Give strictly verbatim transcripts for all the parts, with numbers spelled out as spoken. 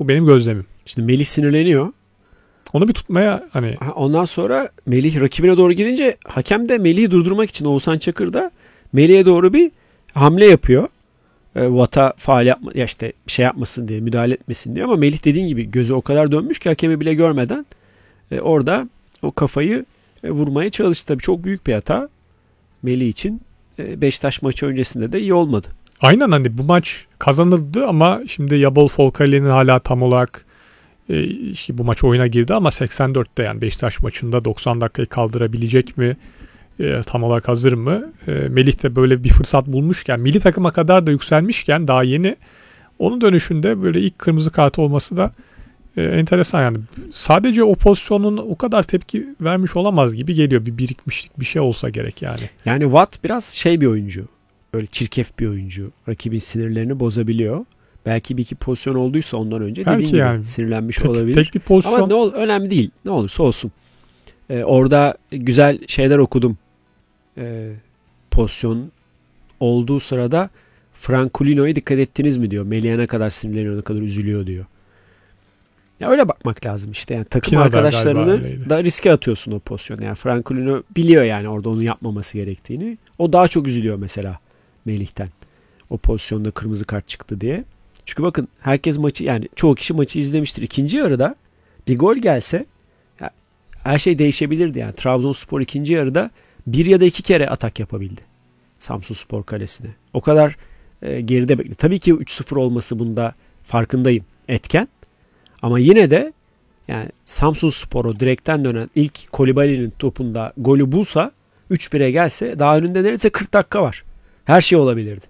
Bu benim gözlemim. Şimdi Melih sinirleniyor. Onu bir tutmaya hani... Ondan sonra Melih rakibine doğru gidince hakem de Melih'i durdurmak için Oğuzhan Çakır da Melih'e doğru bir hamle yapıyor. E, Watt'a faal yapma, ya işte bir şey yapmasın diye, müdahale etmesin diye, ama Melih dediğin gibi gözü o kadar dönmüş ki hakemi bile görmeden e, orada o kafayı e, vurmaya çalıştı. Tabii çok büyük bir hata Melih için. E, Beşiktaş maçı öncesinde de iyi olmadı. Aynen, hani bu maç kazanıldı ama şimdi Yabol Folkali'nin hala tam olarak e, işte bu maç oyuna girdi ama seksen dörtte, yani Beşiktaş maçında doksan dakikayı kaldırabilecek mi? E, tam olarak hazır mı? E, Melih de böyle bir fırsat bulmuşken, milli takıma kadar da yükselmişken, daha yeni, onun dönüşünde böyle ilk kırmızı kartı olması da e, enteresan yani. Sadece o pozisyonun o kadar tepki vermiş olamaz gibi geliyor. Bir birikmişlik bir şey olsa gerek yani. Yani Watt biraz şey bir oyuncu. Öyle çirkef bir oyuncu. Rakibin sinirlerini bozabiliyor. Belki bir iki pozisyon olduysa ondan önce Belki dediğin gibi yani sinirlenmiş tek, olabilir. Tek bir pozisyon. Ama ne ol, önemli değil. Ne olursa olsun. Ee, orada güzel şeyler okudum. Ee, pozisyon olduğu sırada Francolino'ya dikkat ettiniz mi diyor. Melih'e ne kadar sinirleniyor, ne kadar üzülüyor diyor. Ya öyle bakmak lazım işte. Yani takım Pina'da arkadaşlarını da riske atıyorsun o pozisyonu. Yani Francolino biliyor yani orada onu yapmaması gerektiğini. O daha çok üzülüyor mesela Melih'ten. O pozisyonda kırmızı kart çıktı diye. Çünkü bakın herkes maçı, yani çoğu kişi maçı izlemiştir. İkinci yarıda bir gol gelse ya, her şey değişebilirdi yani. Trabzonspor ikinci yarıda bir ya da iki kere atak yapabildi Samsunspor kalesine. O kadar e, geride bekliyor. Tabii ki üç sıfır olması bunda farkındayım, etken. Ama yine de yani Samsunspor'u direkten dönen ilk Kolibali'nin topunda golü bulsa, üç bire gelse, daha önünde neredeyse kırk dakika var. Her şey olabilirdi.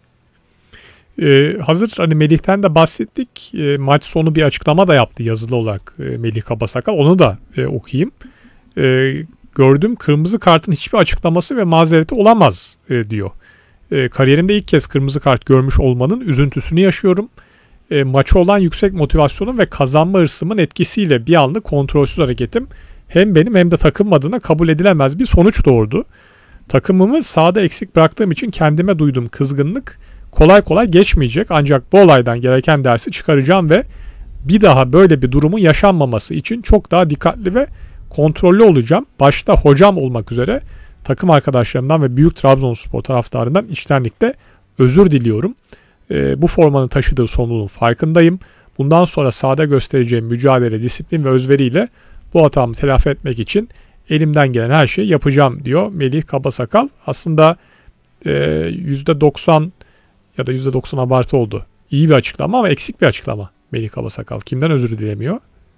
Ee, hazır hani Melih'ten de bahsettik. E, maç sonu bir açıklama da yaptı yazılı olarak e, Melih Kabasakal. Onu da e, okuyayım. E, gördüm, kırmızı kartın hiçbir açıklaması ve mazereti olamaz e, diyor. E, kariyerimde ilk kez kırmızı kart görmüş olmanın üzüntüsünü yaşıyorum. E, maça olan yüksek motivasyonum ve kazanma hırsımın etkisiyle bir anlık kontrolsüz hareketim hem benim hem de takım adına kabul edilemez bir sonuç doğurdu. Takımımı sahada eksik bıraktığım için kendime duyduğum kızgınlık kolay kolay geçmeyecek, ancak bu olaydan gereken dersi çıkaracağım ve bir daha böyle bir durumun yaşanmaması için çok daha dikkatli ve kontrollü olacağım. Başta hocam olmak üzere takım arkadaşlarımdan ve büyük Trabzonspor taraftarından içtenlikle özür diliyorum. E, bu formanın taşıdığı sorumluluğun farkındayım. Bundan sonra sahada göstereceğim mücadele, disiplin ve özveriyle bu hatamı telafi etmek için elimden gelen her şeyi yapacağım diyor Melih Kabasakal. Aslında e, yüzde doksan ya da yüzde doksan abartı oldu. İyi bir açıklama ama eksik bir açıklama Melih Kabasakal. Kimden özür dilemiyor?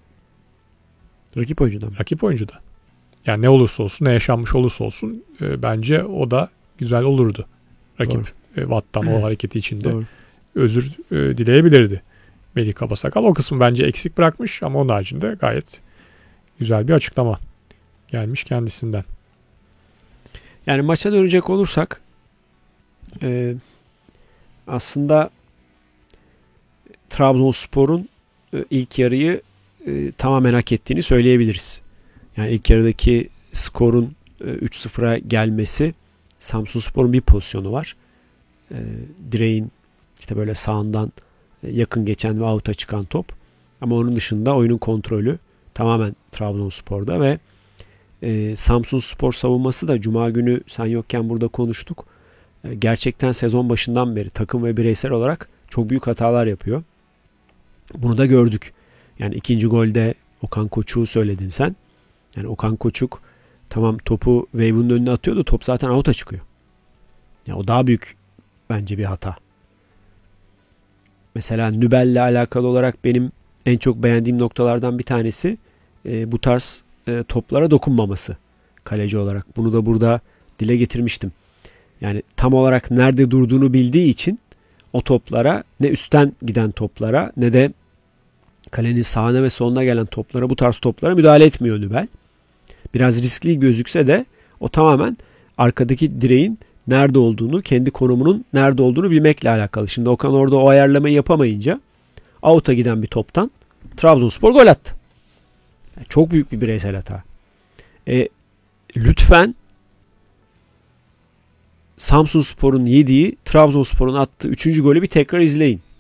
Rakip oyuncudan. Rakip oyuncudan. Yani ne olursa olsun, ne yaşanmış olursa olsun e, bence o da güzel olurdu. Rakip e, Watt'tan o hareketi içinde Doğru. özür e, dileyebilirdi Melih Kabasakal. O kısmı bence eksik bırakmış ama onun haricinde gayet güzel bir açıklama gelmiş kendisinden. Yani maça dönecek olursak e, aslında Trabzonspor'un e, ilk yarıyı e, tamamen hak ettiğini söyleyebiliriz. Yani ilk yarıdaki skorun e, üç sıfıra gelmesi, Samsunspor'un bir pozisyonu var. E, direğin işte böyle sağından e, yakın geçen ve out'a çıkan top. Ama onun dışında oyunun kontrolü tamamen Trabzonspor'da ve e, Samsunspor savunması da Cuma günü sen yokken burada konuştuk. E, gerçekten sezon başından beri takım ve bireysel olarak çok büyük hatalar yapıyor. Bunu da gördük. Yani ikinci golde Okan Koçuk'u söyledin sen. Yani Okan Koçuk tamam topu Wave'ın önüne atıyordu. Top zaten out'a çıkıyor. Yani o daha büyük bence bir hata. Mesela Nübel'le alakalı olarak benim en çok beğendiğim noktalardan bir tanesi e, bu tarz e, toplara dokunmaması kaleci olarak. Bunu da burada dile getirmiştim. Yani tam olarak nerede durduğunu bildiği için o toplara, ne üstten giden toplara ne de kalenin sağına ve soluna gelen toplara, bu tarz toplara müdahale etmiyor Nübel. Biraz riskli gözükse de o tamamen arkadaki direğin nerede olduğunu, kendi konumunun nerede olduğunu bilmekle alakalı. Şimdi Okan orada o ayarlamayı yapamayınca out'a giden bir toptan Trabzonspor gol attı. Yani çok büyük bir bireysel hata. E, lütfen Samsunspor'un yediği, Trabzonspor'un attığı üçüncü golü bir tekrar izleyin.